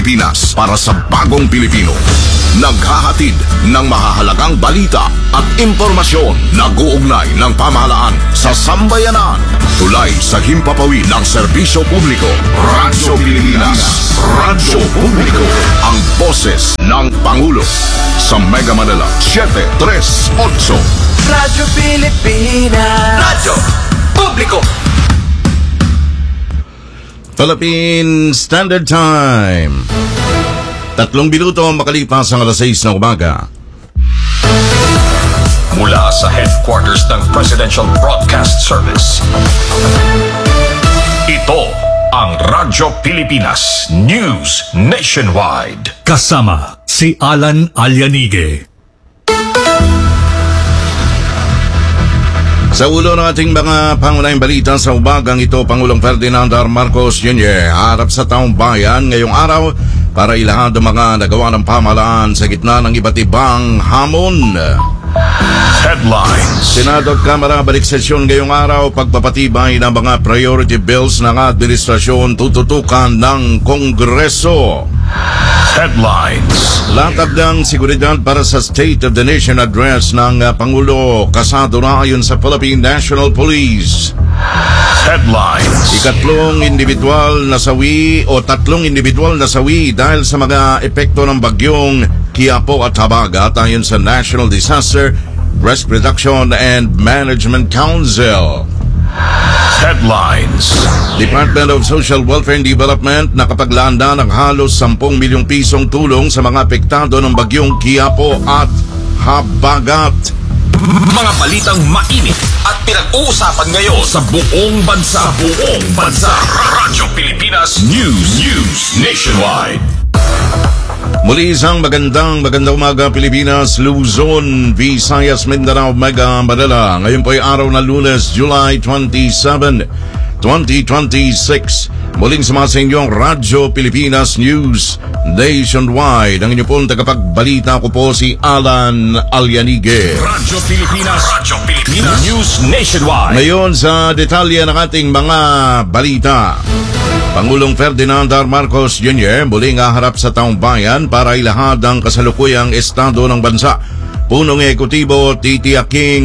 Pinas para sa bagong Pilipino. Naghahatid ng mahahalagang balita at impormasyon na guugnay ng pamahalaan sa sambayanan. Tulay sa himpapawid ng serbisyo publiko. Radyo Pilipinas. Radyo Publiko. Ang boses ng Pangulo. Sa Mega Manila 738. Radyo Pilipinas. Radyo Publiko. Philippine Standard Time. 3 minuto makalipas ang alas 6 ng umaga. Mula sa headquarters ng Presidential Broadcast Service, ito ang Radyo Pilipinas News Nationwide. Kasama si Alan Alianige. Sa ulo ng ating mga pangunahing balita sa umagang ito, Pangulong Ferdinand R. Marcos Jr. harap sa taong bayan ngayong araw para ilahad ang mga nagawa ng pamahalaan sa gitna ng iba't ibang hamon. Headlines. Senado at Kamara balik sesyon ngayong araw, pagpapatibay ng mga priority bills ng administrasyon tututukan ng Kongreso. Headlines. Latag ng seguridad para sa State of the Nation Address ng Pangulo, kasado na ayon sa Philippine National Police. Headlines. Tatlong individual na sawi dahil sa mga epekto ng bagyong Quiapo at Habagat ayon sa National Disaster Risk Reduction and Management Council. Headlines. Department of Social Welfare and Development nakapaglaan na ng halos 10 milyong pisong tulong sa mga apektado ng bagyong Quiapo at Habagat. Mga balitang mainit at pinag-uusapan ngayon sa buong bansa. Radyo Pilipinas News Nationwide. Muli isang magandang umaga Pilipinas, Luzon, Visayas, Mindanao, Mega Manila. Ngayon po ay araw na Lunes, July 27, 2026. Muling sa inyo ang Radyo Pilipinas News Nationwide. Ang inyo pong tagapagbalita ko po si Alan Alianige. Radyo Pilipinas News Nationwide. Ngayon sa detalye ng ating mga balita. Pangulong Ferdinand R. Marcos Jr. muling haharap sa taong bayan para ilahad ang kasalukuyang estado ng bansa. Punong ekutibo titiyaking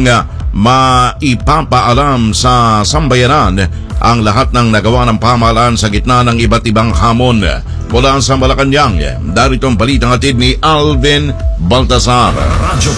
maipapaalam sa sambayanan ang lahat ng nagawa ng pamahalaan sa gitna ng iba't ibang hamon. Mula sa Malacanang, darito ang balitang hatid ni Alvin Baltasar. Radyo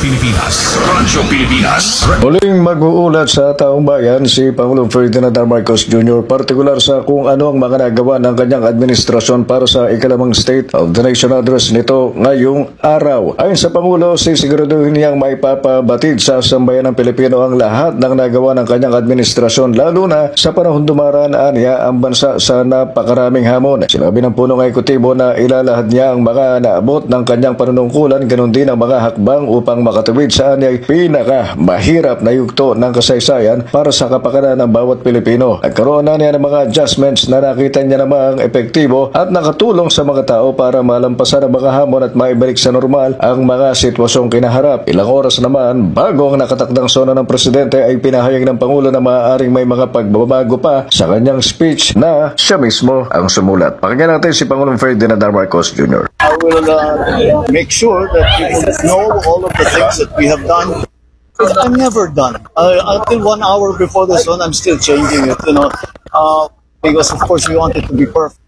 Pilipinas. Muling mag-uulat sa taong bayan si Pangulong Ferdinand R. Marcos Jr. partikular sa kung ano ang mga nagawa ng kanyang administrasyon para sa ikalimang State of the Nation Address nito ngayong araw. Ayon sa Pangulo, sisiguraduhin niyang maipapabatid sa sambayan ng Pilipino ang lahat ng nagawa ng kanyang administrasyon, lalo na sa panahon dumaraan niya ang bansa sa napakaraming hamon. Sinabi ng punong ekutibo na ilalahad niya ang mga naabot ng kanyang panunungkulan, ganun din ang mga hakbang upang makatawid sa anyay pinakamahirap na yugto ng kasaysayan para sa kapakanan ng bawat Pilipino. Nagkaroon na niya ng mga adjustments na nakita niya namang epektibo at nakatulong sa mga tao para malampasan ang mga hamon at maibalik sa normal ang mga sitwasyong kinaharap. Ilang oras naman bago ang nakatakdang sona ng Presidente ay pinahayag ng Pangulo na maaaring may mga pagbabago pa sa kanyang speech na siya mismo ang sumulat. Pakinggan natin si Pangulong Ferdinand R. Marcos Jr. I will make sure that people know all of the things that we have done. I'm never done. Until 1 hour before this one, I'm still changing it, because of course we want it to be perfect.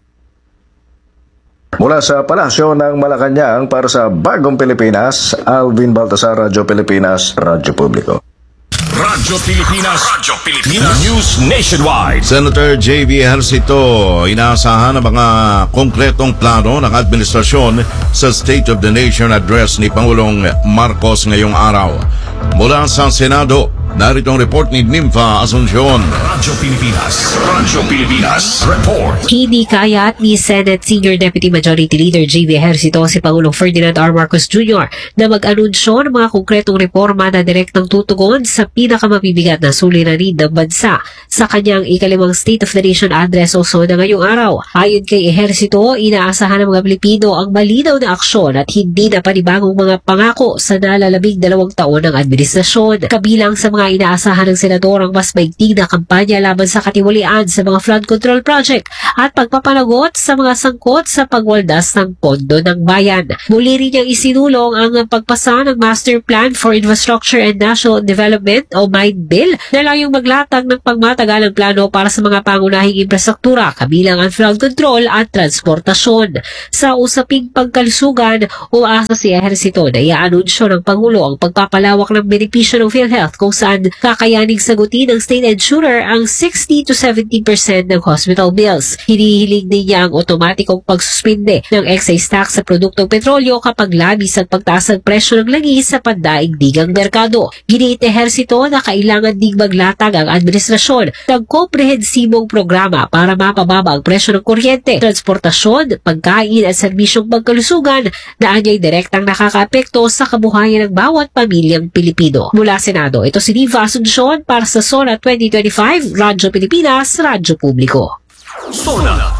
Mula sa Palasyo ng Malacanang para sa Bagong Pilipinas, Alvin Baltasar, Radyo Pilipinas, Radyo Publiko. Radyo Pilipinas News Nationwide. Senator J.V. Ejercito, inaasahan ang mga konkretong plano ng administrasyon sa State of the Nation Address ni Pangulong Marcos ngayong araw. Mula sa Senado, narito ang report ni Nympha Asuncion. Radyo Pilipinas Report. Hindi kaya ni Senate Senior Deputy Majority Leader J.V. Ejercito si Pangulong Ferdinand R. Marcos Jr. na mag-anunsyo ng mga konkretong reforma na direktang tutugon sa pinakamabibigat na suliranin ng bansa sa kanyang ikalimang State of the Nation Address o SONA ngayong araw. Ayon kay Ejercito, inaasahan ng mga Pilipino ang malinaw na aksyon at hindi na panibagong mga pangako sa nalalabing 2 taon ng administrasyon. Kabilang sa mga nga inaasahan ng senador ang mas maigting na kampanya laban sa katiwalian sa mga flood control project at pagpapalagot sa mga sangkot sa pagwaldas ng pondo ng bayan. Muli rin niyang isinulong ang pagpasa ng Master Plan for Infrastructure and National Development o MIND Bill na layong maglatag ng pangmatagalang plano para sa mga pangunahing infrastruktura kabilang ang flood control at transportasyon. Sa usaping pagkalusugan, umaasa si Ejercito na iaanunsyo ng Pangulo ang pagpapalawak ng benepisyo ng PhilHealth kung saan kakayaning sagutin ng state insurer ang 60 to 70% ng hospital bills. Hinihiling din niya ang otomatikong pagsuspinde ng excise tax sa produktong petrolyo kapag labis ang pagtaas ng presyo ng langis sa pandaigdigang merkado. Giniit Ejercito na kailangan ding maglatag ang administrasyon ng komprehensibong programa para mapababa ang presyo ng kuryente, transportasyon, pagkain at serbisyong pagkalusugan na anyay direktang nakakaapekto sa kabuhayan ng bawat pamilyang Pilipino. Mula Senado, ito si Diva Asuncion para sa SONA 2025, Radyo Pilipinas, Radyo Publiko. Sona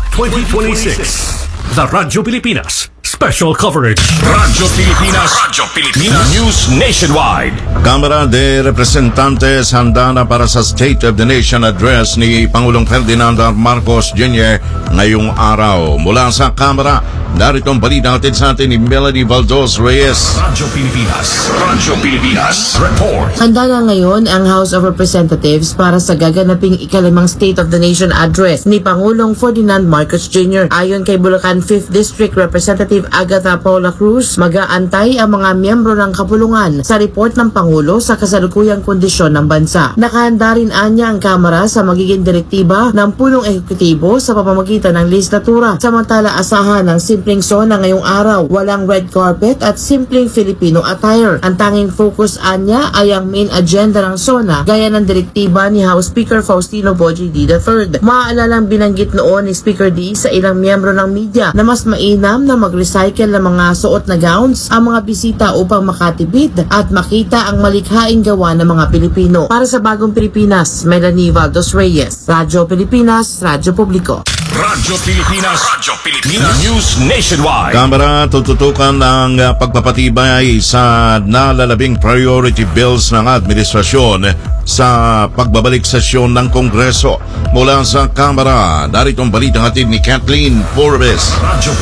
2026. The Radyo Pilipinas. Special coverage. Radyo Pilipinas News Nationwide. Kamara de Representantes handa na para sa State of the Nation Address ni Pangulong Ferdinand R. Marcos Jr. ngayong araw. Mula sa Kamara, narito ang balita natin sa atin ni Melanie Valdos Reyes. Radyo Pilipinas Report. Handa na ngayon ang House of Representatives para sa gaganaping ikalimang State of the Nation Address ni Pangulong Ferdinand Marcos Jr. Ayon kay Bulacan 5th District Representative Agatha Paula Cruz, mag-aantay ang mga miyembro ng kapulungan sa report ng Pangulo sa kasalukuyang kondisyon ng bansa. Nakahanda rin anya ang Kamara sa magiging direktiba ng punong ehekutibo sa pamamagitan ng legislatura. Samantala asahan ng simpleng SONA ngayong araw, walang red carpet at simpleng Filipino attire. Ang tanging focus anya ay ang main agenda ng SONA gaya ng direktiba ni House Speaker Faustino Boji D. III. Maaalalang binanggit noon ni Speaker D sa ilang miyembro ng media na mas mainam na mag-recycle ng mga suot na gowns ang mga bisita upang makatipid at makita ang malikhaing gawa ng mga Pilipino. Para sa Bagong Pilipinas, Melanie Valdos Reyes, Radyo Pilipinas, Radyo Publiko. Radyo Pilipinas News Nationwide. Kamara tututukan ng pagpapatibay sa nalalabing priority bills ng administrasyon sa pagbabalik sesyon ng Kongreso. Mula sa Kamara, narito ang balita natin ni Kathleen Forbes. Radyo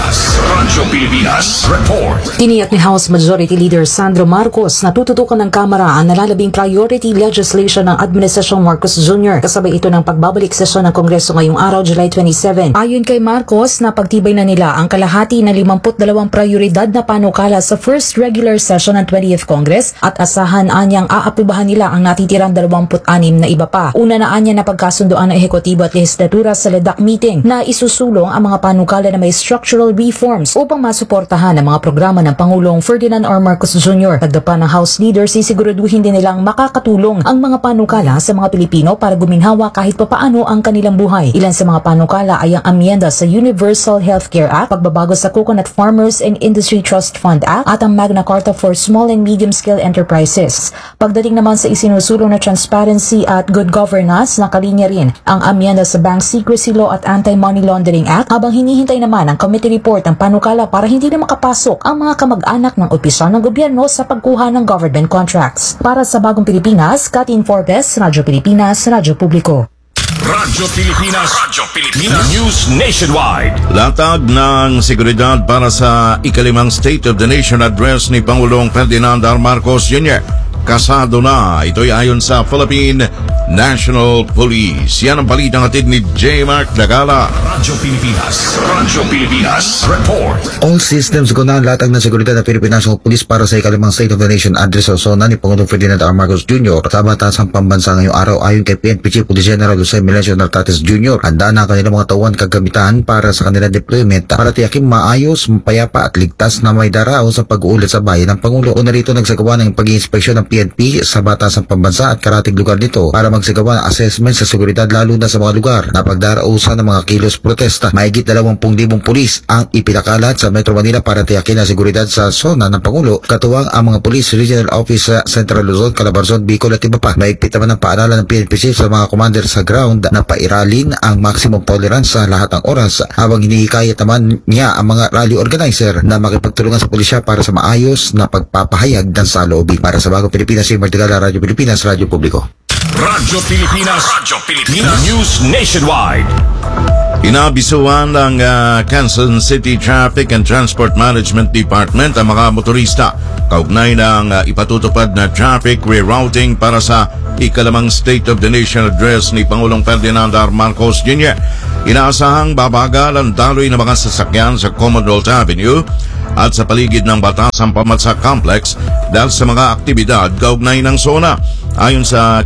Pilipinas Report. Tiniyak ni House Majority Leader Sandro Marcos na tututukan ng Kamara ang nalalabing priority legislation ng Administrasyong Marcos Jr. Kasabay ito ng pagbabalik sesyon ng Kongreso ngayong araw, July 27. Ayon kay Marcos, napagtibay na nila ang kalahati ng 52 prioridad na panukala sa first regular session ng 20th Congress at asahan anyang aaprobahan nila ang natitirang 26 na iba pa. Una na anya na pagkasundoan ng ehekutibo at legislatura sa LEDAC meeting na isusulong ang mga panukala na may structural reforms upang masuportahan ang mga programa ng Pangulong Ferdinand R. Marcos Jr. Dagdapan ng House leaders, sisiguraduhin din nilang makakatulong ang mga panukala sa mga Pilipino para guminhawa kahit papaano ang kanilang buhay. Ilan sa mga panukala ay ang amyenda sa Universal Healthcare Act, pagbabago sa Coconut Farmers and Industry Trust Fund Act at ang Magna Carta for Small and Medium-Scale Enterprises. Pagdating naman sa isinusulong na transparency at good governance, nakalinya rin ang amyenda sa Bank Secrecy Law at Anti-Money Laundering Act, habang hinihintay naman ang committee report ng panukala para hindi na makapasok ang mga kamag-anak ng opisyal ng gobyerno sa pagkuha ng government contracts. Para sa Bagong Pilipinas, Kathleen Forbes, Radyo Pilipinas, Radyo Publiko. Radyo Pilipinas News Nationwide. Latag ng seguridad para sa ikalimang State of the Nation Address ni Pangulong Ferdinand R. Marcos Jr. Kasado na. Ito'y ayon sa Philippine National Police. Yan ang balita natin ni J. Mark Dagala. Radyo Pilipinas Report. All systems go na ang latag ng seguridad ng Philippine National Police para sa ikalimang State of the Nation Address sa SONA ni Pangulong Ferdinand R. Marcos Jr. sa batasang pambansa ngayong araw. Ayon kay PNP Chief Police General Jose Melencio Nartates Jr., handa na kanilang mga tauhan kagamitan para sa kanilang deployment para tiyaking maayos, mapayapa at ligtas na may darao sa pag-uulit sa bayan ng Pangulo. Una rito nagsagawa ng pag-iinspeksyon ng PNP sa batasang pambansa at karating lugar nito para magsagawa ng assessment sa seguridad lalo na sa mga lugar na pagdarausan ng mga kilos protesta. Mahigit 20,000 pulis ang ipinakalat sa Metro Manila para tiyakin ang seguridad sa SONA ng Pangulo, katuwang ang mga Police Regional Office sa Central Luzon, Calabarzon, Bicol at iba pa. Mahigpit naman ang paaralan ng PNP Chief sa mga commander sa ground na pairalin ang maximum tolerance sa lahat ng oras, habang hinihikayat naman niya ang mga rally organizer na makipagtulungan sa pulisya para sa maayos na pagpapahayag ng saloobin. Para sa Bagong Pilipinas, Pilipinas, si Martigala, Radyo Pilipinas, Radyo Publiko. Radyo Pilipinas. News Nationwide. Inabisuhan ng Quezon City Traffic and Transport Management Department ang mga motorista kaugnay ng ipatutupad na traffic rerouting para sa ikalamang State of the Nation Address ni Pangulong Ferdinand R. Marcos Jr. Inaasahang babagal ang daloy ng mga sasakyan sa Commonwealth Avenue at sa paligid ng Batasan Pamatsa Complex dahil sa mga aktibidad kaugnay ng SONA. Ayon sa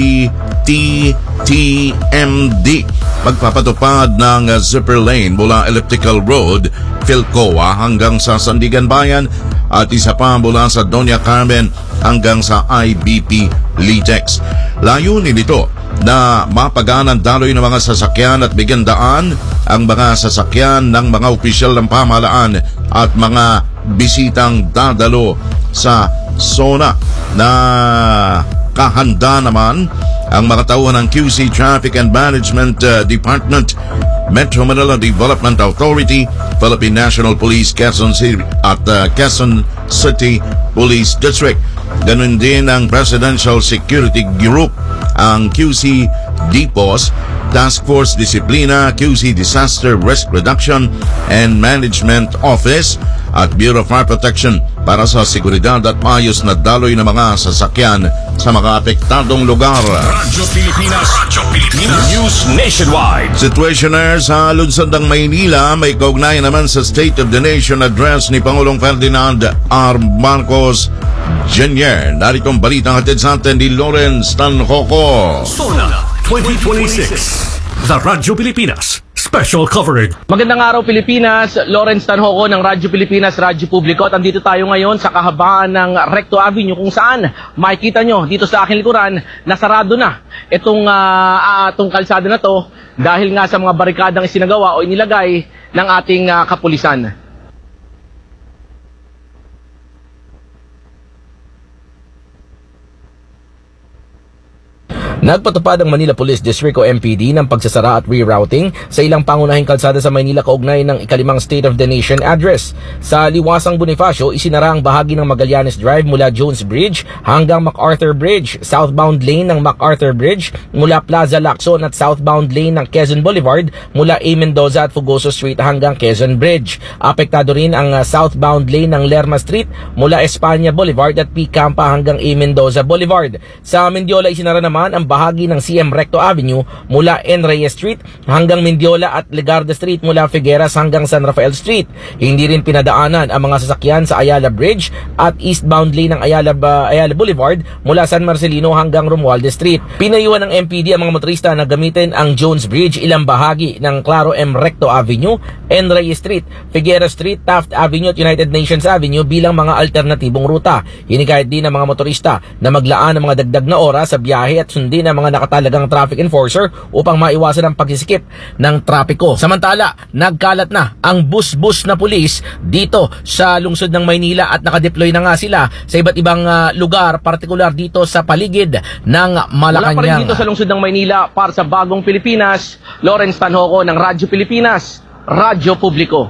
QCTTMD, pagpapatupad ng zipper lane mula Elliptical Road, Philcoa hanggang sa Sandigan Bayan at isa pa mula sa Doña Carmen hanggang sa IBP Litex. Layunin nito na mapagaan ang daloy ng mga sasakyan at bigyan daan ang mga sasakyan ng mga opisyal ng pamahalaan at mga bisitang dadalo sa SONA. Na kahanda naman ang mga tauhan ng QC Traffic and Management Department, Metro Manila Development Authority, Philippine National Police, Quezon City at Quezon City Police District. Ganun din ang Presidential Security Group, ang QC DPOS, Task Force Disiplina, QC Disaster Risk Reduction and Management Office at Bureau of Fire Protection para sa seguridad at maayos na daloy ng mga sasakyan sa mga apektadong lugar. Radyo Pilipinas. News Nationwide. Situationer sa lungsod ng Maynila may kaugnay naman sa State of the Nation Address ni Pangulong Ferdinand R. Marcos Jr. Narito ang balitang hatid sa atin ni Lawrence Tanhoco. SONA 2026. The Radyo Pilipinas Special Coverage. Magandang araw Pilipinas, Lawrence Tanhoco ng Radyo Pilipinas, Radyo Publiko. At andito tayo ngayon sa kahabaan ng Recto Avenue kung saan makikita nyo dito sa aking likuran na sarado na itong kalsada na to dahil nga sa mga barikadang isinagawa o inilagay ng ating kapulisan. Nagpatupad ang Manila Police District o MPD ng pagsasara at rerouting sa ilang pangunahing kalsada sa Maynila kaugnay ng ikalimang State of the Nation Address. Sa Liwasang Bonifacio, isinara ang bahagi ng Magallanes Drive mula Jones Bridge hanggang MacArthur Bridge, southbound lane ng MacArthur Bridge mula Plaza Lacson at southbound lane ng Quezon Boulevard mula A. Mendoza at Fugoso Street hanggang Quezon Bridge. Apektado rin ang southbound lane ng Lerma Street mula Espanya Boulevard at P. Campa hanggang A. Mendoza Boulevard. Sa Mendiola, isinara naman ang bahagi ng CM Recto Avenue mula N. Reyes Street hanggang Mendiola at Legarda Street mula Figueras hanggang San Rafael Street. Hindi rin pinadaanan ang mga sasakyan sa Ayala Bridge at eastbound lane ng Ayala Boulevard mula San Marcelino hanggang Romualdez Street. Pinayuhan ng MPD ang mga motorista na gamitin ang Jones Bridge, ilang bahagi ng Claro M. Recto Avenue, N. Reyes Street, Figueras Street, Taft Avenue at United Nations Avenue bilang mga alternatibong ruta. Hinikayat din ng mga motorista na maglaan ng mga dagdag na oras sa biyahe at sundin ang mga nakatalagang traffic enforcer upang maiwasan ang pagsisikip ng trapiko. Samantala, nagkalat na ang bus-bus na pulis dito sa lungsod ng Maynila at nakadeploy na nga sila sa iba't ibang lugar, partikular dito sa paligid ng Malacanang. Wala pa rin dito sa lungsod ng Maynila para sa Bagong Pilipinas, Lawrence Tanhoco ng Radyo Pilipinas, Radyo Publiko.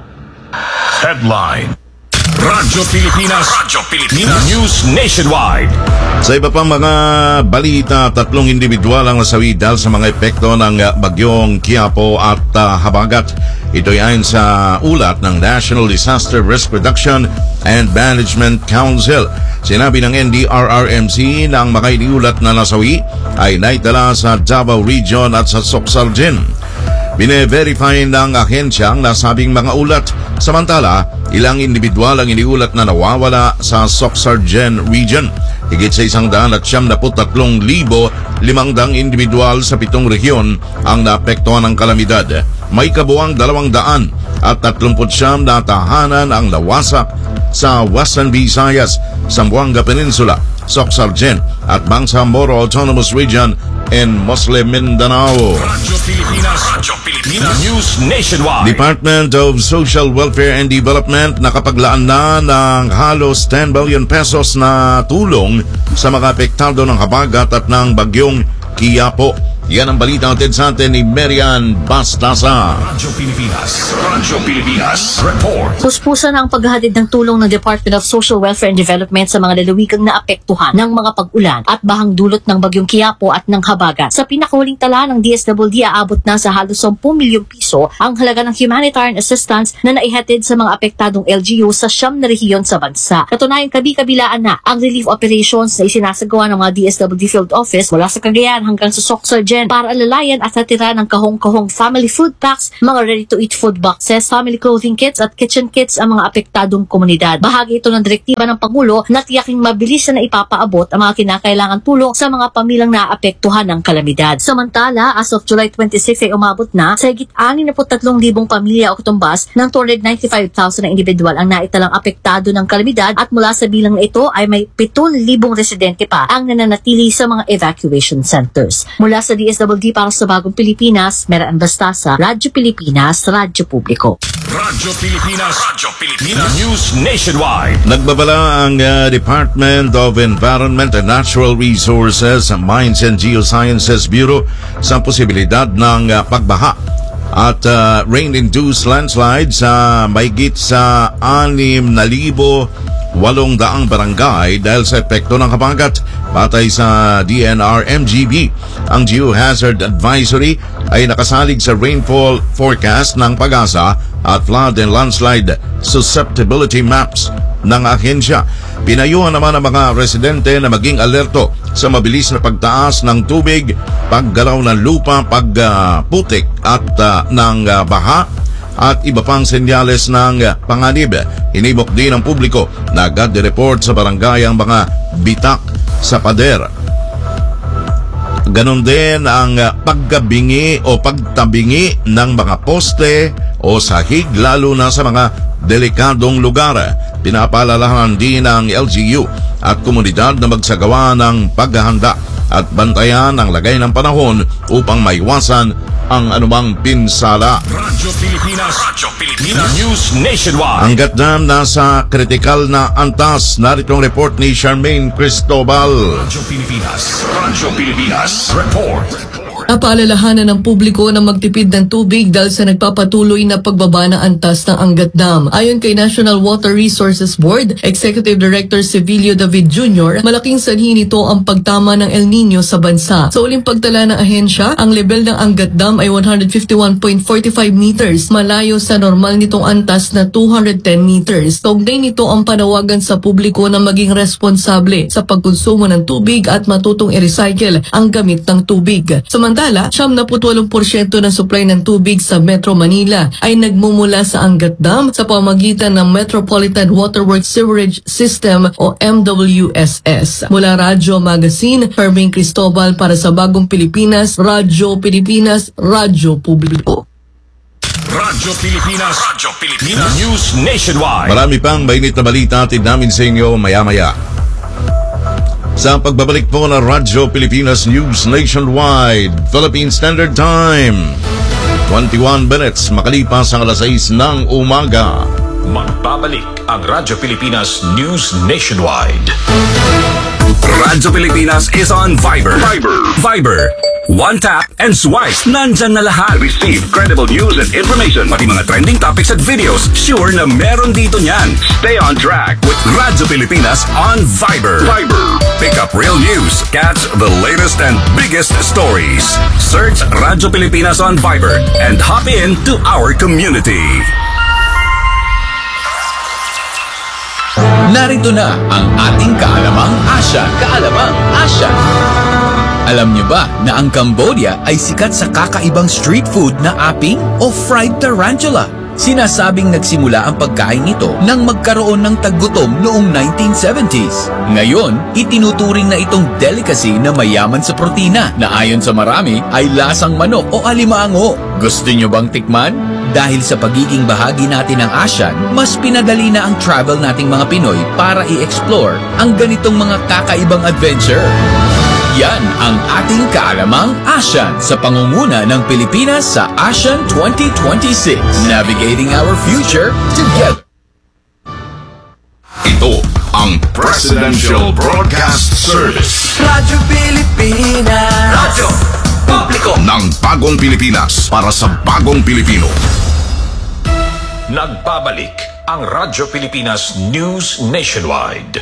Headline. Radyo Pilipinas. News Nationwide. Sa iba pang mga balita, 3 individual ang nasawi dahil sa mga epekto ng bagyong Quiapo at habagat. Ito'y ayon sa ulat ng National Disaster Risk Reduction and Management Council. Sinabi ng NDRRMC na ang mga iniulat na nasawi ay naitala sa Davao Region at sa Soxargen. Bine-verify ng ahensya ang nasabing mga ulat. Samantala, ilang individual ang iniulat na nawawala sa Soxargen Region. Higit sa 173,500 individual sa 7 rehiyon ang naapektuhan ng kalamidad. May kabuang 239 na tahanan ang nawasak sa Western Visayas, Zamboanga Peninsula, Soxargen at Bangsamoro Autonomous Region in Muslim Mindanao. Radyo Pilipinas. News Nationwide. Department of Social Welfare and Development nakapaglaan na ng halos 10 billion pesos na tulong sa mga apektado ng habagat at ng bagyong Quiapo. Yan ang balita natin sa atin ni Marian Bastasa. Radyo Pilipinas Report. Puspusan ang paghahatid ng tulong ng Department of Social Welfare and Development sa mga lalawigang naapektuhan ng mga pag-ulan at bahang dulot ng bagyong Quiapo at ng habagat. Sa pinakahuling tala ng DSWD, aabot na sa halos 10 milyong piso ang halaga ng humanitarian assistance na naihatid sa mga apektadong LGU sa 9 na rehiyon sa bansa. Katunayan, kabi-kabilaan na ang relief operations na isinasagawa ng mga DSWD Field Office mula sa Cagayan hanggang sa Sorsogen para alalayan at hatira ng kahong-kahong family food packs, mga ready-to-eat food boxes, family clothing kits at kitchen kits ang mga apektadong komunidad. Bahagi ito ng direktiba ng Pangulo na tiyaking mabilis na ipapaabot ang mga kinakailangan tulong sa mga pamilyang naapektuhan ng kalamidad. Samantala, as of July 26 ay umabot na sa higit 63,000 pamilya o katumbas ng 295,000 na individual ang naitalang apektado ng kalamidad at mula sa bilang na ito ay may 7,000 residente pa ang nananatili sa mga evacuation centers. Mula sa DSWD para sa Bagong Pilipinas, Marian Bastasa, Radyo Pilipinas, Radyo Publiko. Radyo Pilipinas News Nationwide. Nagbabala ang Department of Environment and Natural Resources, Mines and Geosciences Bureau sa posibilidad ng pagbaha at rain-induced landslides sa mahigit sa 6,800 barangay dahil sa epekto ng habagat. Batay sa DNR-MGB, ang Geohazard Advisory ay nakasalig sa rainfall forecast ng Pag-asa at flood and landslide susceptibility maps ng ahensya. Pinayuhan naman ang mga residente na maging alerto sa mabilis na pagtaas ng tubig, paggalaw ng lupa, pagputik at ng baha at iba pang senyales ng panganib. Hinimok din ng publiko na agad i-report sa barangay ang mga bitak sa pader. Ganon din ang paggabingi o pagtabingi ng mga poste o sahig lalo na sa mga delikadong lugar. Pinapaalalahan din ng LGU at komunidad na magsagawa ng paghahanda at bantayan ang lagay ng panahon upang maiwasan ang anumang pinsala. Radyo Pilipinas News Nationwide. Ang Gatdam nasa kritikal na antas. Narito ang report ni Charmaine Cristobal. Radyo Pilipinas Report. Napaalalahanan ng publiko na magtipid ng tubig dahil sa nagpapatuloy na pagbaba ng antas ng Angat Dam. Ayon kay National Water Resources Board, Executive Director Sevilio David Jr., malaking sanhi nito ang pagtama ng El Nino sa bansa. Sa uling pagtala ng ahensya, ang level ng Angat Dam ay 151.45 meters, malayo sa normal nitong antas na 210 meters. Kaugnay nito ang panawagan sa publiko na maging responsable sa pagkonsumo ng tubig at matutong i-recycle ang gamit ng tubig. Samantala, 78% ng supply ng tubig sa Metro Manila ay nagmumula sa Angat Dam sa pamamagitan ng Metropolitan Waterworks Sewerage System o MWSS. Mula Radyo Magazine, Charmaine Cristobal para sa Bagong Pilipinas, Radyo Pilipinas, Radyo Publiko. Radyo Pilipinas News Nationwide. Marami pang mainit na balita atid namin sa inyo maya-maya. Sa pagbabalik po ng Radyo Pilipinas News Nationwide, Philippine Standard Time, 21 minutes makalipas ang alas 6 ng umaga. Magbabalik ang Radyo Pilipinas News Nationwide. Radyo Pilipinas is on Viber. Viber. One tap and swipe. Nandyan na lahat. Receive credible news and information. Pati mga trending topics at videos. Sure na meron dito niyan. Stay on track with Radyo Pilipinas on Viber. Pick up real news. Catch the latest and biggest stories. Search Radyo Pilipinas on Viber and hop in to our community. Narito na ang ating Kaalamang Asya. Kaalamang Asya. Alam niyo ba na ang Cambodia ay sikat sa kakaibang street food na aping o fried tarantula? Sinasabing nagsimula ang pagkain ito nang magkaroon ng taggutom noong 1970s. Ngayon, itinuturing na itong delicacy na mayaman sa protina na ayon sa marami ay lasang manok o alimango. Gusto niyo bang tikman? Dahil sa pagiging bahagi natin ng ASEAN, mas pinadali na ang travel nating mga Pinoy para i-explore ang ganitong mga kakaibang adventure. Yan ang ating Kaalamang ASEAN sa pangunguna ng Pilipinas sa ASEAN 2026. Navigating our future together. Ito ang Presidential Broadcast Service. Radyo Pilipinas. Radyo publiko ng bagong Pilipinas para sa bagong Pilipino. Nagbabalik ang Radyo Pilipinas News Nationwide.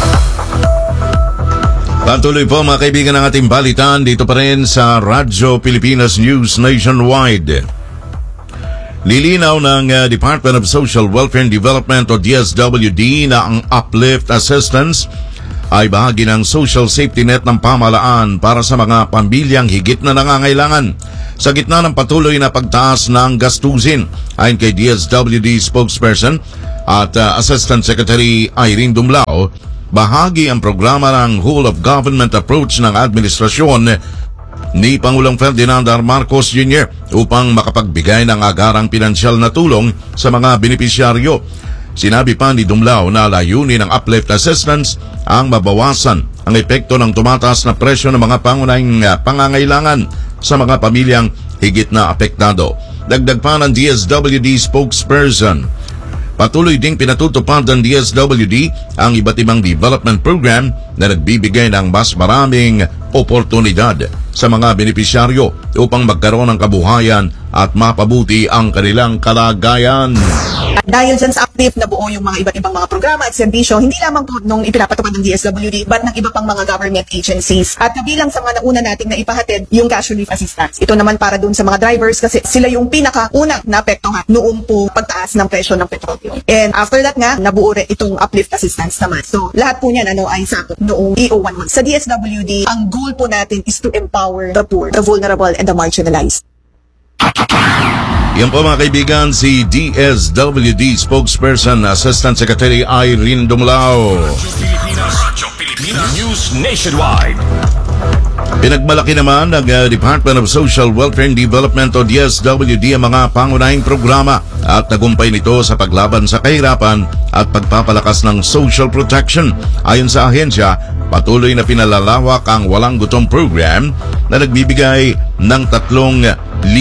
Patuloy po mga kaibigan ng ating balitaan dito pa rin sa Radyo Pilipinas News Nationwide. Lilinaw ng Department of Social Welfare and Development o DSWD na ang uplift assistance ay bahagi ng social safety net ng pamahalaan para sa mga pamilyang higit na nangangailangan. Sa gitna ng patuloy na pagtaas ng gastusin, ayon kay DSWD spokesperson at Assistant Secretary Irene Dumlao, bahagi ang programa ng whole of government approach ng administrasyon ni Pangulong Ferdinand R. Marcos Jr. upang makapagbigay ng agarang pinansyal na tulong sa mga benepisyaryo. Sinabi pa ni Dumlao na layunin ng uplift assistance ang mabawasan ang epekto ng tumataas na presyo ng mga pangunahing pangangailangan sa mga pamilyang higit na apektado. Dagdag pa ng DSWD spokesperson, patuloy ding pinatutupad ng DSWD ang iba't ibang development program na nagbibigay ng mas maraming oportunidad sa mga benepisyaryo upang magkaroon ng kabuhayan at mapabuti ang kanilang kalagayan. Dahil dyan sa uplift na buo yung mga iba't ibang mga programa at serbisyo, hindi lamang po nung ipinapatupad ng DSWD but ng iba pang mga government agencies. At kabilang sa mga nauna nating na ipahatid yung cash relief assistance. Ito naman para dun sa mga drivers kasi sila yung pinakaunang naapektuhan noong po pagtaas ng presyo ng petrolyo. And after that nga, nabuo rin itong uplift assistance naman. So lahat po niyan ay sakop noong EO11. Sa DSWD, ang goal po natin is to empower the poor, the vulnerable, and the marginalized. Yan po mga kaibigan, si DSWD spokesperson Assistant Secretary Irene Dumlao. Radyo Pilipinas News Nationwide. Pinagmalaki naman ng Department of Social Welfare and Development o DSWD ang mga pangunahing programa at tagumpay nito sa paglaban sa kahirapan at pagpapalakas ng social protection. Ayon sa ahensya, patuloy na pinalalawak ang Walang Gutom program na nagbibigay ng 3,000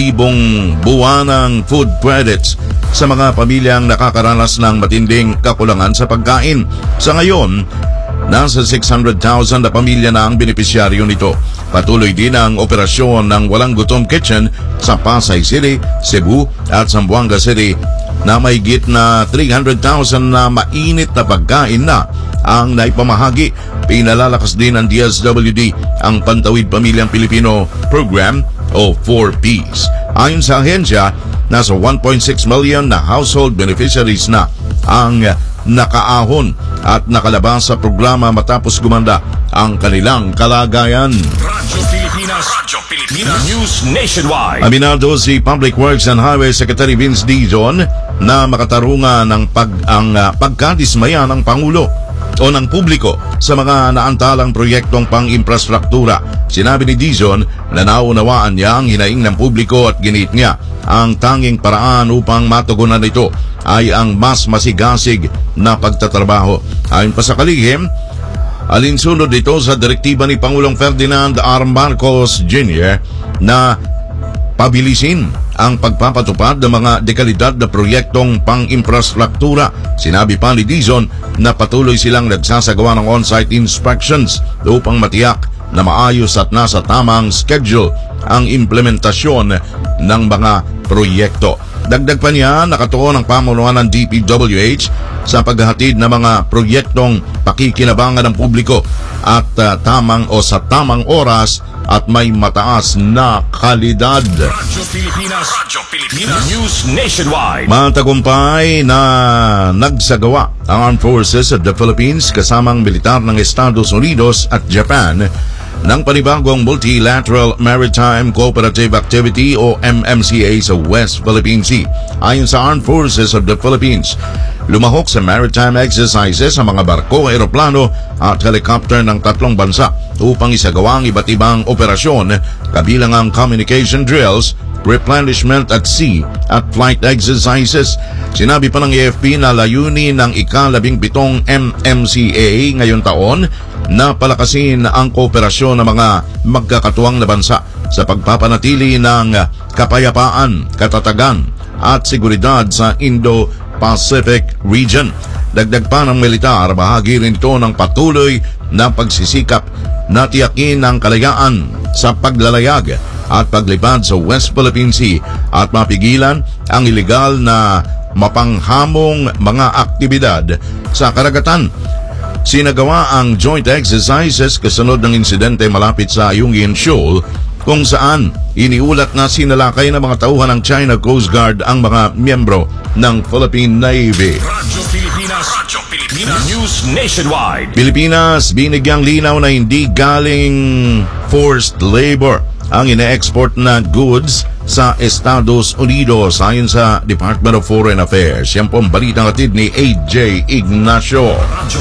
buwanang food credits sa mga pamilyang nakakaranas ng matinding kakulangan sa pagkain. Sa ngayon, nasa 600,000 na pamilya na ang benepisyaryo nito. Patuloy din ang operasyon ng Walang Gutom Kitchen sa Pasay City, Cebu at Zamboanga City na may higit na 300,000 na mainit na pagkain na ang naipamahagi. Pinalalakas din ng DSWD ang Pantawid Pamilyang Pilipino Program o 4Ps. Ayon sa ahensya, nasa 1.6 million na household beneficiaries na ang nakaahon at nakalabas sa programa matapos gumanda ang kanilang kalagayan. Radyo Pilipinas News Nationwide. Aminado si Public Works and Highway Secretary Vince Dizon na makatarungan ng pagkadismaya ng Pangulo o ng publiko sa mga naantalang proyektong pang-infrastruktura. Sinabi ni Dizon na naunawaan niya ang hinaing ng publiko at ginit niya ang tanging paraan upang matugunan ito ay ang mas masigasig na pagtatrabaho. Ayon pa sa kalihim, alinsunod ito sa direktiba ni Pangulong Ferdinand R. Marcos Jr. na pabilisin ang pagpapatupad ng mga dekalidad na proyektong pang-infrastruktura. Sinabi pa ni Dizon na patuloy silang nagsasagawa ng on-site inspections upang matiyak na maayos at nasa tamang schedule ang implementasyon ng mga proyekto. Dagdag pa niya, nakatuon ang pamunuan ng DPWH sa paghahatid ng mga proyektong pakikinabangan ng publiko at sa tamang oras at may mataas na kalidad. Radyo Pilipinas News Nationwide. Matagumpay na nagsagawa ang Armed Forces of the Philippines kasamang militar ng Estados Unidos at Japan ng panibagong Multilateral Maritime Cooperative Activity o MMCA sa West Philippine Sea. Ayon sa Armed Forces of the Philippines, lumahok sa maritime exercises ang mga barko, eroplano at helicopter ng 3 bansa upang isagawa ang iba't ibang operasyon kabilang ang communication drills, replenishment at sea at flight exercises. Sinabi pa ng AFP na layunin ng ika-17 MMCA ngayong taon na palakasin ang kooperasyon ng mga magkakatuwang na bansa sa pagpapanatili ng kapayapaan, katatagan at seguridad sa Indo-Pacific region. Dagdag pa ng militar, bahagi rin ito ng patuloy na pagsisikap na tiyakin ang kalayaan sa paglalayag at paglipad sa West Philippine Sea at mapigilan ang ilegal na mapanghamong mga aktibidad sa karagatan. Sinagawa ang joint exercises kasunod ng insidente malapit sa Ayungin Shoal kung saan iniulat na sinalakay ng mga tauhan ng China Coast Guard ang mga miyembro ng Philippine Navy. Radyo Pilipinas News Nationwide. Pilipinas, binigyang linaw na hindi galing forced labor ang ine-export na goods sa Estados Unidos ayon sa Department of Foreign Affairs. Yan po ang balitang hatid ni AJ Ignacio.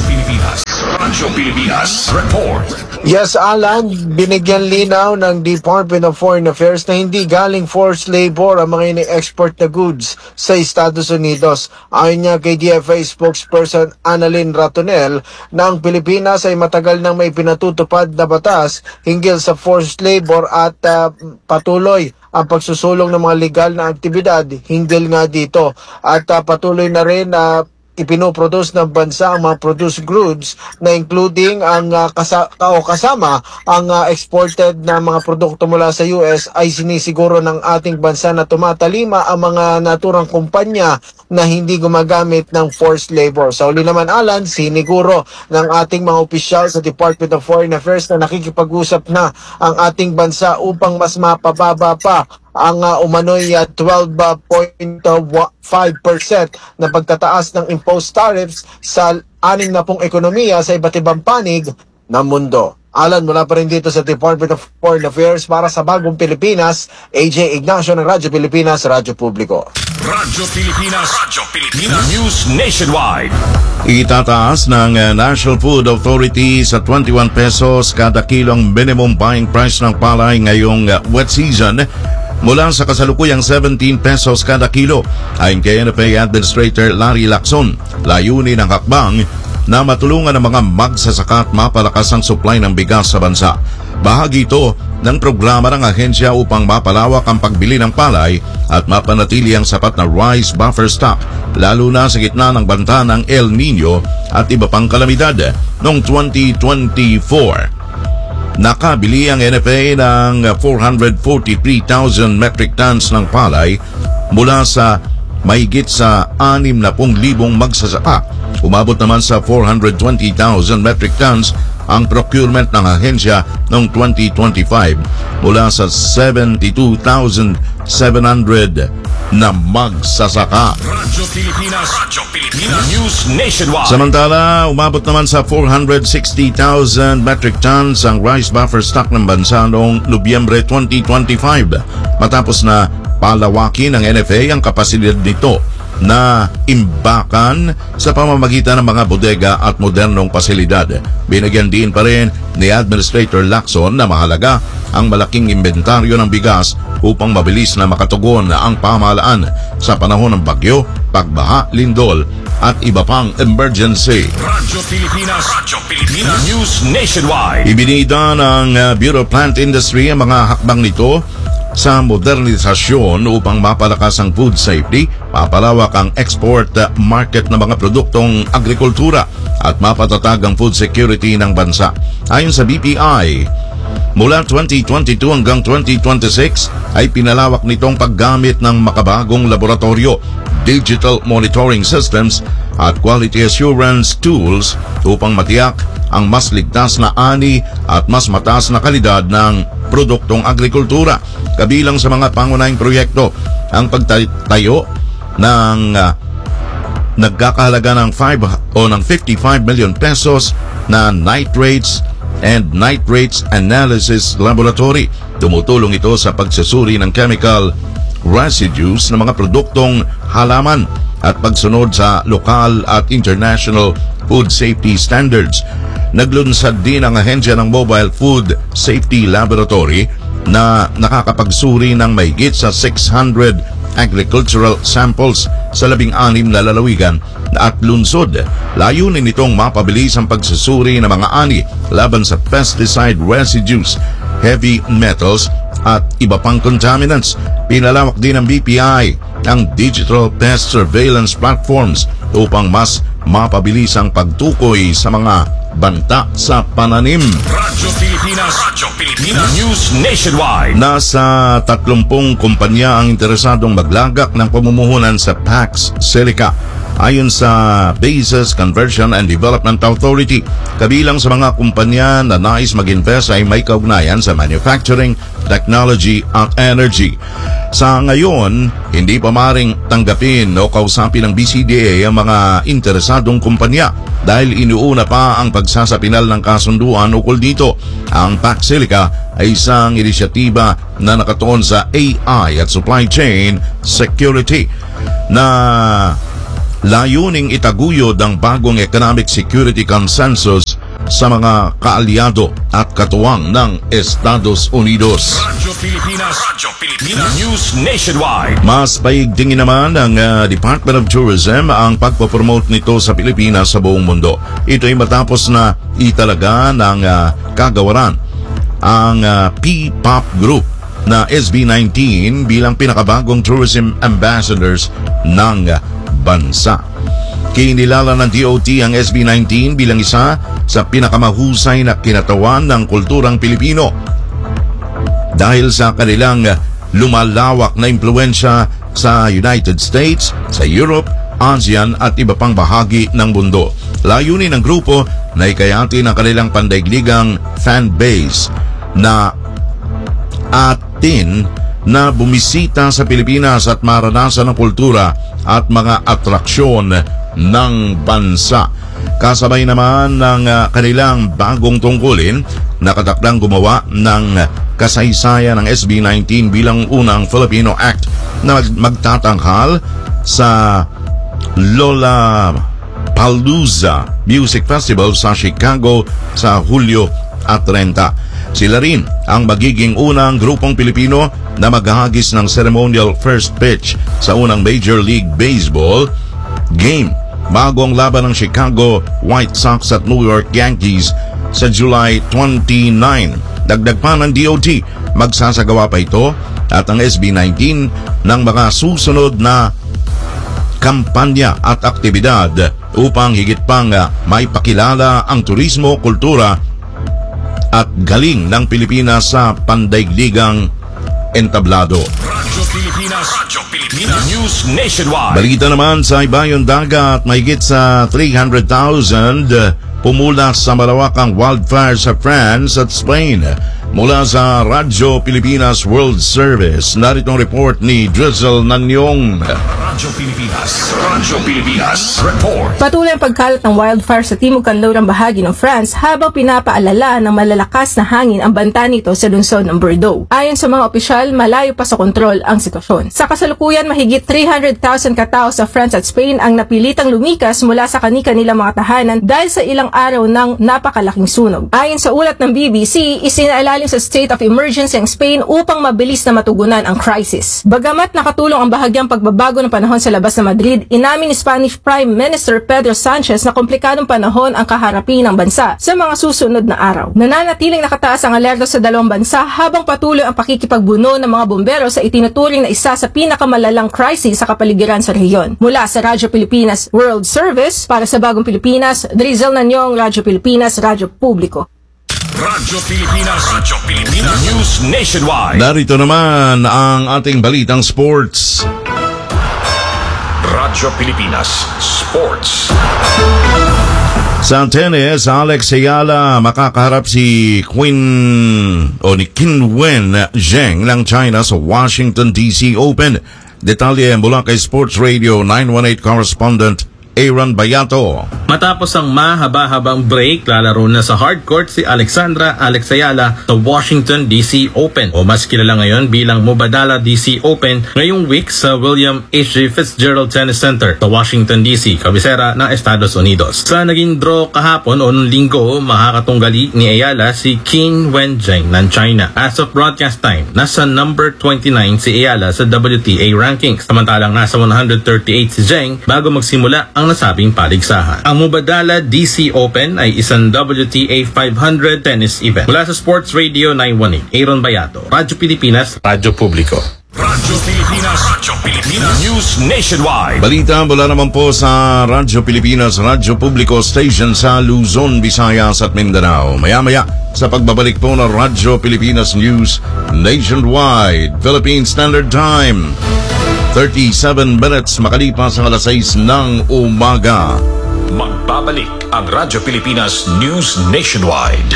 Radyo Pilipinas Report. Yes, Alan, binigyan linaw ng Department of Foreign Affairs na hindi galing forced labor ang mga ini-export na goods sa Estados Unidos. Ayon niya kay DFA spokesperson Annalyn Ratonel na ang Pilipinas ay matagal nang may pinatutupad na batas hinggil sa forced labor at patuloy ang pagsusulong ng mga legal na aktibidad hinggil nga dito. At patuloy na rin na ipinoproduce ng bansa ang mga produced goods na including ang kasama ang exported na mga produkto mula sa US ay sinisiguro ng ating bansa na tumatalima ang mga naturang kumpanya na hindi gumagamit ng forced labor. Sa uli naman, Alan, siniguro ng ating mga opisyal sa Department of Foreign Affairs na nakikipag-usap na ang ating bansa upang mas mapababa pa ang umano'y 12.5% na pagtataas ng imposed tariffs sa 60 ekonomiya sa iba't ibang panig ng mundo. Alan, mula pa rin dito sa Department of Foreign Affairs para sa Bagong Pilipinas, AJ Ignacio ng Radyo Pilipinas, Radyo Publiko. Radyo Pilipinas News Nationwide. Itataas ng National Food Authority sa 21 pesos kada kilong minimum buying price ng palay ngayong wet season mula sa kasalukuyang 17 pesos kada kilo. Ayon kay NFA Administrator Larry Lacson, layunin ng hakbang na matulungan ang mga magsasaka at mapalakas ang supply ng bigas sa bansa. Bahagi ito ng programa ng ahensya upang mapalawak ang pagbili ng palay at mapanatili ang sapat na rice buffer stock, lalo na sa gitna ng banta ng El Nino at iba pang kalamidad noong 2024. Nakabili ang NFA ng 443,000 metric tons ng palay mula sa mahigit sa 60,000 magsasaka. Umabot naman sa 420,000 metric tons ang procurement ng ahensya noong 2025 mula sa 72,700 na magsasaka. Radyo Pilipinas News Nationwide. Samantala, umabot naman sa 460,000 metric tons ang rice buffer stock ng bansa noong Nobyembre 2025 matapos na palawakin ng NFA ang kapasidad nito na imbakan sa pamamagitan ng mga bodega at modernong pasilidad. Binigyan din pa rin ni Administrator Lacson na mahalaga ang malaking inventaryo ng bigas upang mabilis na makatugon ang pamahalaan sa panahon ng bagyo, pagbaha, lindol at iba pang emergency. Radyo Pilipinas News Nationwide. Ibinida ng Bureau of Plant Industry ang mga hakbang nito sa modernisasyon upang mapalakas ang food safety, mapalawak ang export market ng mga produktong agrikultura at mapatatag ang food security ng bansa. Ayon sa BPI, mula 2022 hanggang 2026 ay pinalawak nitong paggamit ng makabagong laboratorio, digital monitoring systems at quality assurance tools upang matiyak ang mas ligtas na ani at mas mataas na kalidad ng produktong agrikultura. Kabilang sa mga pangunahing proyekto ang pagtayo ng nagkakahalaga ng 55 million pesos na nitrates and nitrates analysis laboratory. Tumutulong ito sa pagsusuri ng chemical residues ng mga produktong halaman at pagsunod sa lokal at international food safety standards. Naglunsad din ang ahensya ng Mobile Food Safety Laboratory na nakakapagsuri ng mahigit sa 600 agricultural samples sa 16 na lalawigan at lungsod. Layunin nitong mapabilis ang pagsusuri ng mga ani laban sa pesticide residues, heavy metals at iba pang contaminants. Pinalawak din ng BPI ang digital pest surveillance platforms upang mas mapabilis ang pagtukoy sa mga banta sa pananim. Radyo Pilipinas News Nationwide. Nasa 30 kumpanya ang interesadong maglagak ng pamumuhunan sa Pax Silica. Ayon sa Bases Conversion and Development Authority, kabilang sa mga kumpanya na nais mag-invest ay may kaugnayan sa manufacturing, technology at energy. Sa ngayon, hindi pa maring tanggapin o kausapin ng BCDA ang mga interesadong kumpanya dahil inuuna pa ang pagsasapinal ng kasunduan ukol dito. Ang Pax Silica ay isang inisyatiba na nakatuon sa AI at supply chain security na layuning itaguyod ang bagong economic security consensus sa mga kaalyado at katuwang ng Estados Unidos. Radyo Pilipinas News Nationwide. Mas paigtingin naman ng Department of Tourism ang pagpapromote nito sa Pilipinas sa buong mundo. Ito ay matapos na italaga ng kagawaran ang P-Pop Group na SB19 bilang pinakabagong tourism ambassadors ng bansa. Kinilala ng DOT ang SB19 bilang isa sa pinakamahusay na kinatawan ng kulturang Pilipino dahil sa kanilang lumalawak na impluensya sa United States, sa Europe, ASEAN at iba pang bahagi ng mundo. Layunin ng grupo na ikayati ng kanilang pandaigdigang fan base na atin na bumisita sa Pilipinas at maranasan ng kultura at mga atraksyon ng bansa. Kasabay naman ng kanilang bagong tungkulin, nakatakdang gumawa ng kasaysayan ng SB19 bilang unang Filipino act na magtatanghal sa Lollapalooza Music Festival sa Chicago sa Hulyo at 30. Sila rin ang magiging unang grupong Pilipino na maghahagis ng ceremonial first pitch sa unang Major League Baseball game bago ang laban ng Chicago White Sox at New York Yankees sa July 29. Dagdag pa ng DOT, magsasagawa pa ito at ang SB19 ng mga susunod na kampanya at aktibidad upang higit pang may pakilala ang turismo, kultura at galing ng Pilipinas sa pandaigdigang entablado. Radyo Pilipinas News Nationwide. Balita naman sa ibayong dagat, mahigit sa 300,000 pumula sa malawakang wildfire sa France at Spain. Mula sa Radyo Pilipinas World Service, narito ang report ni Drizzle Nanyong. Radyo Pilipinas Report. Patuloy ang pagkalat ng wildfire sa timog-kanlurang bahagi ng France habang pinapaalala ng malalakas na hangin ang banta nito sa lungsod ng Bordeaux. Ayon sa mga opisyal, malayo pa sa kontrol ang sitwasyon. Sa kasalukuyan, mahigit 300,000 katao sa France at Spain ang napilitang lumikas mula sa kani-kanilang mga tahanan dahil sa ilang araw ng napakalaking sunog. Ayon sa ulat ng BBC, isinaalalin sa state of emergency ang Spain upang mabilis na matugunan ang crisis. Bagamat nakatulong ang bahagyang pagbabago ng panahon sa labas ng Madrid, inamin ni Spanish Prime Minister Pedro Sanchez na komplikadong panahon ang kaharapin ng bansa sa mga susunod na araw. Nananatiling nakataas ang alerto sa dalawang bansa habang patuloy ang pakikipagbuno ng mga bombero sa itinuturing na isa sa pinakamalalang crisis sa kapaligiran sa rehiyon. Mula sa Radyo Pilipinas World Service, para sa Bagong Pilipinas, Drizzle Nanyong, Radyo Pilipinas, Radyo Publiko. Radyo Pilipinas News Nationwide. Narito naman ang ating balitang sports. Radyo Pilipinas Sports. Sa tennis, Alex Ayala makakaharap si Qinwen Zheng ng China sa Washington DC Open. Detalye mula kay Sports Radio 918 correspondent Aaron Bayato. Matapos ang mahaba-habang break, lalaro na sa hardcourt si Alexandra Alex Ayala sa Washington DC Open o mas kilala ngayon bilang Mubadala DC Open ngayong week sa William H.J. Fitzgerald Tennis Center sa Washington DC, kabisera ng Estados Unidos. Sa naging draw kahapon o noong linggo, makakatunggali ni Ayala si Qinwen Zheng ng China. As of broadcast time, nasa number 29 si Ayala sa WTA rankings, samantalang nasa 138 si Zheng bago magsimula ang nasabing paligsahan. Ang Mubadala DC Open ay isang WTA 500 tennis event. Mula sa Sports Radio 918, Aaron Bayato, Radyo Pilipinas, Radyo Publiko. Radyo Pilipinas News Nationwide. Balita mula naman po sa Radyo Pilipinas, Radyo Publiko Station sa Luzon, Visayas at Mindanao. Maya-maya sa pagbabalik po ng Radyo Pilipinas News Nationwide, Philippine Standard Time. 37 minutes makalipas ang alas 6 ng umaga. Magbabalik ang Radyo Pilipinas News Nationwide.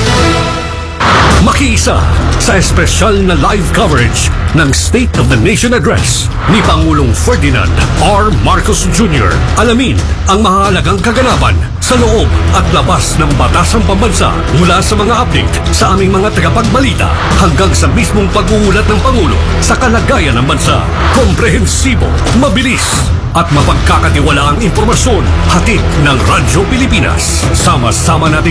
Makiisa sa espesyal na live coverage ng State of the Nation Address ni Pangulong Ferdinand R. Marcos Jr. Alamin ang mahalagang kaganapan sa loob at labas ng batasang pambansa mula sa mga update sa aming mga tagapagbalita hanggang sa mismong pag-uulat ng Pangulo sa kalagayan ng bansa. Komprehensibo, mabilis at mapagkakatiwalaang impormasyon hatid ng Radyo Pilipinas. Sama-sama natin